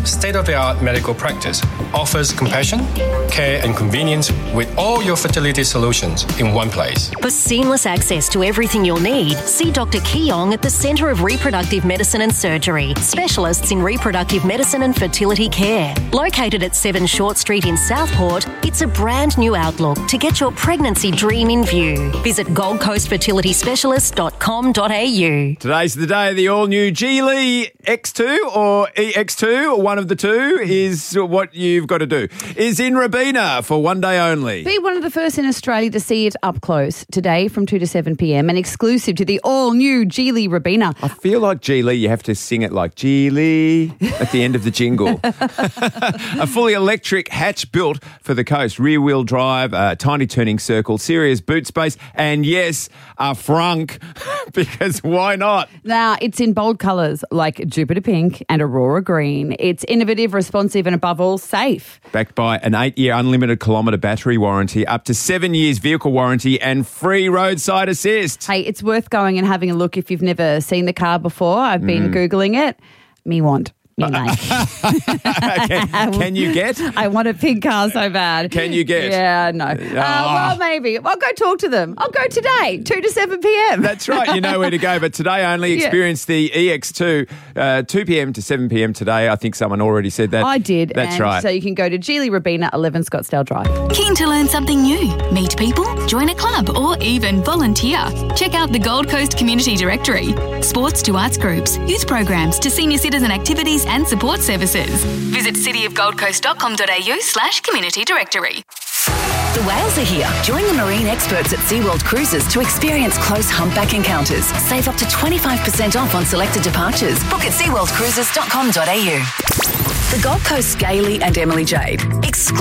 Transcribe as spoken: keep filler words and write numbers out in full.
state-of-the-art medical practice offers compassion, care and convenience with all your fertility solutions in one place. For seamless access to everything you'll need, see Doctor Keong at the Centre of Reproductive Medicine and Surgery, specialists in reproductive medicine and fertility care. Located at seven Short Street in Southport, it's a brand new outlook to get your pregnancy dream in view. Visit gold coast fertility specialist dot com dot a u. Today's the day of the all-new Geely X two or E X two, one of the two is what you've got to do. Is in Robina for one day only. Be one of the first in Australia to see it up close today from two to seven p.m. and exclusive to the all-new Geely Robina. I feel like Geely, you have to sing it like Geely at the end of the jingle. A fully electric hatch built for the coast, rear-wheel drive, a tiny turning circle, serious boot space, and yes, a frunk, because why not? Now, it's in bold colours like Jupiter Pink and Aurora Green. It's innovative, responsive and above all safe. Backed by an eight-year unlimited kilometre battery warranty, up to seven years vehicle warranty and free roadside assist. Hey, it's worth going and having a look if you've never seen the car before. I've been mm. Googling it. Me want. Me like. can, can you get? I want a pink car so bad. Can you get? Yeah, no. Oh. Uh, well, maybe. I'll go talk to them. I'll go today, two to seven p.m. That's right. You know where to go. But today only experience yeah. the E X two, uh, two p.m. to seven p.m. today. I think someone already said that. I did. That's and right. So you can go to Geely Robina, eleven Scottsdale Drive. Keen to learn something new? Meet people, join a club or even volunteer? Check out the Gold Coast Community Directory. Sports to arts groups, youth programs to senior citizen activities and support services. Visit cityofgoldcoast.com.au slash community directory. The whales are here. Join the marine experts at SeaWorld Cruises to experience close humpback encounters. Save up to twenty-five percent off on selected departures. Book at sea world cruises dot com dot a u. The Gold Coast Gailey and Emily Jade. Exclusive